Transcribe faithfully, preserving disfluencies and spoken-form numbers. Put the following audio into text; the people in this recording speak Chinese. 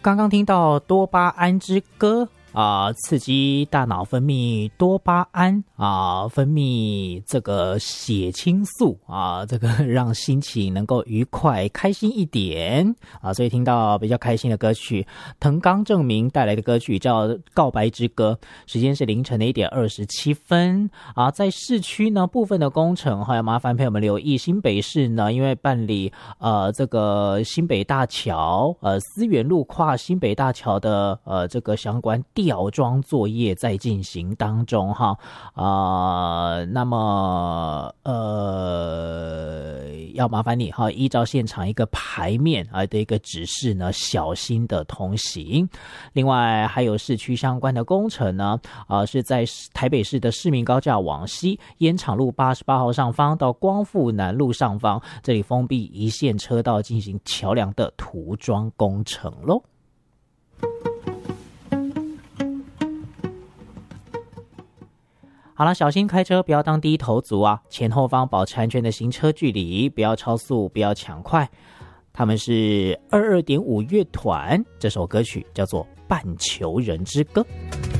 刚刚听到多巴胺之歌啊、呃，刺激大脑分泌多巴胺啊、呃，分泌这个血清素啊、呃，这个让心情能够愉快开心一点啊，所以听到比较开心的歌曲，藤冈正明带来的歌曲叫《告白之歌》，时间是凌晨的一点二十七分啊，在市区呢部分的工程，还要麻烦朋友们留意，新北市呢因为办理呃这个新北大桥呃思源路跨新北大桥的呃这个相关吊装作业在进行当中哈啊、呃，那么呃要麻烦你哈，依照现场一个牌面啊的一个指示呢，小心的同行。另外还有市区相关的工程呢，啊、呃、是在台北市的市民高架往西，烟厂路八十八号上方到光复南路上方，这里封闭一线车道进行桥梁的涂装工程咯。好了，小心开车，不要当低头族啊！前后方保持安全的行车距离，不要超速，不要抢快。他们是二二点五乐团，这首歌曲叫做《半球人之歌》。